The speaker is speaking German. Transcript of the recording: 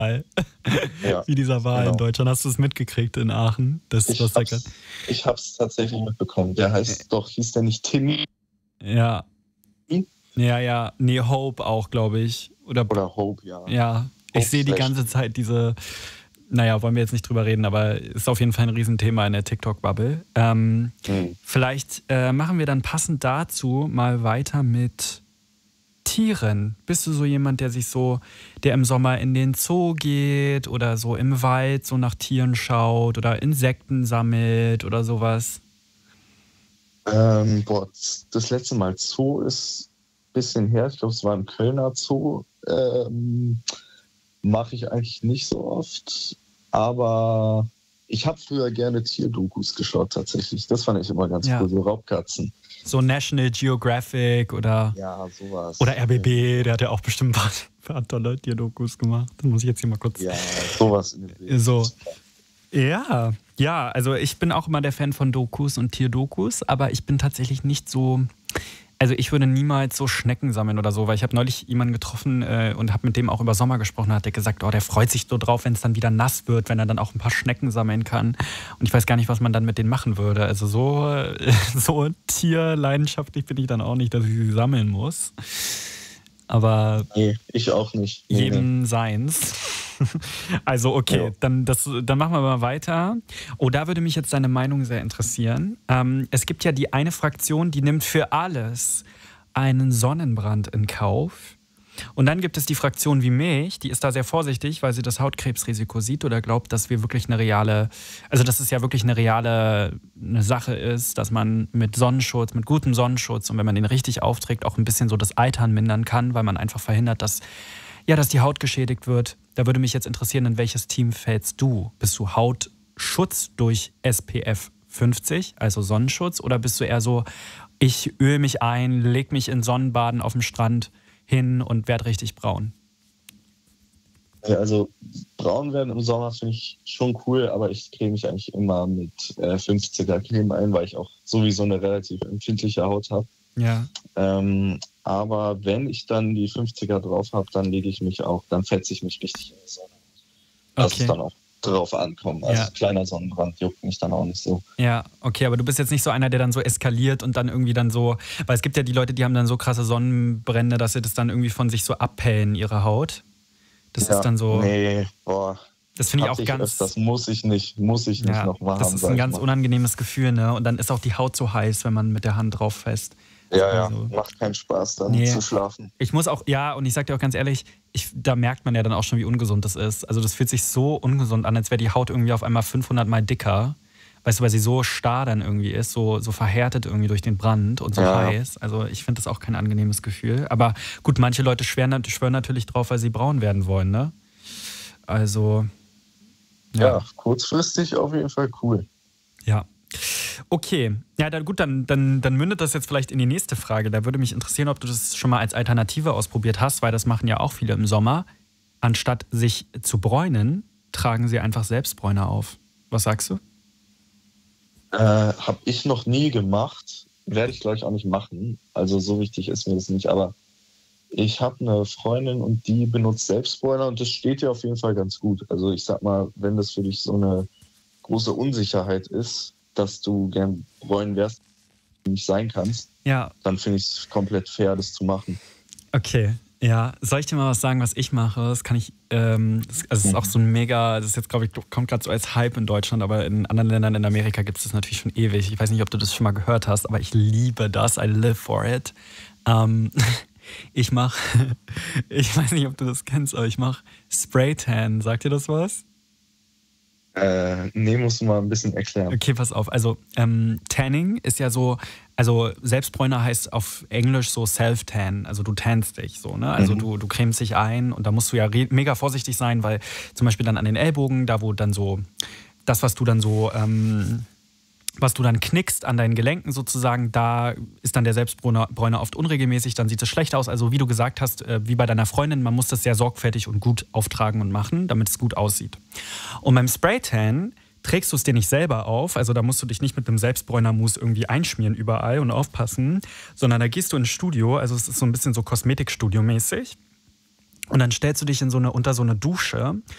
Ja, wie dieser Wahl in genau. Deutschland. Hast du es mitgekriegt in Aachen? Das, Ich was da gerade. hab's tatsächlich mitbekommen. Hieß der nicht Timmy Ja, ja. Nee, Hope auch, glaube ich. oder Hope, ja. Ja, ich Hope sehe die slash ganze Timmy. Zeit diese, naja, wollen wir jetzt nicht drüber reden, aber ist auf jeden Fall ein Riesenthema in der TikTok-Bubble. Hm. Vielleicht machen wir dann passend dazu mal weiter mit Tieren. Bist du so jemand, der im Sommer in den Zoo geht oder so im Wald so nach Tieren schaut oder Insekten sammelt oder sowas? Das letzte Mal Zoo ist ein bisschen her. Ich glaube, es war im Kölner Zoo. Mache ich eigentlich nicht so oft. Aber ich habe früher gerne Tierdokus geschaut, tatsächlich. Das fand ich immer ganz Ja. cool, so Raubkatzen. So National Geographic oder Ja, sowas. RBB, der hat ja auch bestimmt ein paar tolle Tierdokus gemacht. Das muss ich jetzt hier mal kurz. Ja, sowas in der Welt. So. Ja, also ich bin auch immer der Fan von Dokus und Tierdokus, aber ich bin tatsächlich nicht so. Also ich würde niemals so Schnecken sammeln oder so, weil ich habe neulich jemanden getroffen und habe mit dem auch über Sommer gesprochen, hat der gesagt, der freut sich so drauf, wenn es dann wieder nass wird, wenn er dann auch ein paar Schnecken sammeln kann. Und ich weiß gar nicht, was man dann mit denen machen würde. Also so tierleidenschaftlich bin ich dann auch nicht, dass ich sie sammeln muss. Aber Nee, ich auch nicht. Nee. jedem seins. Also okay, Ja. dann machen wir mal weiter. Oh, da würde mich jetzt deine Meinung sehr interessieren. Es gibt ja die eine Fraktion, die nimmt für alles einen Sonnenbrand in Kauf. Und dann gibt es die Fraktion wie mich, die ist da sehr vorsichtig, weil sie das Hautkrebsrisiko sieht oder glaubt, dass wir wirklich dass es ja wirklich eine Sache ist, dass man mit Sonnenschutz, mit gutem Sonnenschutz und wenn man den richtig aufträgt, auch ein bisschen so das Altern mindern kann, weil man einfach verhindert, dass die Haut geschädigt wird. Da würde mich jetzt interessieren, in welches Team fällst du? Bist du Hautschutz durch SPF 50, also Sonnenschutz, oder bist du eher so, ich öle mich ein, leg mich in Sonnenbaden auf dem Strand hin und werde richtig braun? Ja, also braun werden im Sommer finde ich schon cool, aber ich creme mich eigentlich immer mit 50er Creme ein, weil ich auch sowieso eine relativ empfindliche Haut habe. Ja. Aber wenn ich dann die 50er drauf habe, dann fetze ich mich richtig in die Sonne. Dass Okay. es dann auch drauf ankommt. Also Ja. kleiner Sonnenbrand juckt mich dann auch nicht so. Ja, okay, aber du bist jetzt nicht so einer, der dann so eskaliert und dann irgendwie dann so, weil es gibt ja die Leute, die haben dann so krasse Sonnenbrände, dass sie das dann irgendwie von sich so abpellen, ihre Haut. Das ist dann so, Nee, boah. das finde ich auch Das muss ich nicht noch machen. das ist ein ganz unangenehmes Gefühl, ne? Und dann ist auch die Haut so heiß, wenn man mit der Hand drauf fest. Ja, Also, macht keinen Spaß dann zu schlafen. ich muss auch, und ich sag dir auch ganz ehrlich, da merkt man ja dann auch schon, wie ungesund das ist. Also das fühlt sich so ungesund an, als wäre die Haut irgendwie auf einmal 500 Mal dicker. Weißt du, weil sie so starr dann irgendwie ist, so verhärtet irgendwie durch den Brand und so heiß. Also ich finde das auch kein angenehmes Gefühl. Aber gut, manche Leute schwören natürlich drauf, weil sie braun werden wollen, ne? Also, Ja, kurzfristig auf jeden Fall cool. Ja. Okay, ja, dann mündet das jetzt vielleicht in die nächste Frage. Da würde mich interessieren, ob du das schon mal als Alternative ausprobiert hast, weil das machen ja auch viele im Sommer. Anstatt sich zu bräunen, tragen sie einfach Selbstbräuner auf. Was sagst du? Habe ich noch nie gemacht. Werde ich, glaube ich, auch nicht machen. Also so wichtig ist mir das nicht. Aber ich habe eine Freundin und die benutzt Selbstbräuner und das steht ihr auf jeden Fall ganz gut. Also ich sag mal, wenn das für dich so eine große Unsicherheit ist, dass du gern bräunen wärst, nicht sein kannst, dann finde ich es komplett fair, das zu machen. Okay, ja. Soll ich dir mal was sagen, was ich mache? Das kann ich, es ist auch so ein mega, das ist jetzt, glaube ich, kommt gerade so als Hype in Deutschland, aber in anderen Ländern in Amerika gibt es das natürlich schon ewig. Ich weiß nicht, ob du das schon mal gehört hast, aber ich liebe das. I live for it. Ich weiß nicht, ob du das kennst, aber ich mache Spray-Tan. Sagt dir das was? Nee, musst du mal ein bisschen erklären. Okay, pass auf. Also Tanning ist ja so, also Selbstbräuner heißt auf Englisch so Self-Tan. Also du tannst dich so, ne? Also du cremst dich ein und da musst du ja mega vorsichtig sein, weil zum Beispiel dann an den Ellbogen, da wo dann so, das, was du dann knickst an deinen Gelenken sozusagen, da ist dann der Selbstbräuner oft unregelmäßig, dann sieht es schlecht aus. Also wie du gesagt hast, wie bei deiner Freundin, man muss das sehr sorgfältig und gut auftragen und machen, damit es gut aussieht. Und beim Spraytan trägst du es dir nicht selber auf, also da musst du dich nicht mit einem Selbstbräunermus irgendwie einschmieren überall und aufpassen, sondern da gehst du ins Studio, also es ist so ein bisschen so Kosmetikstudio-mäßig. Und dann stellst du dich unter so eine Dusche